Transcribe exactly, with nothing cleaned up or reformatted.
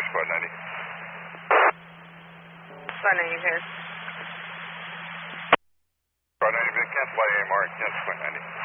Squad ninety. Squad ninety here. Squad ninety, big cancel by A M R, cancel Squad ninety.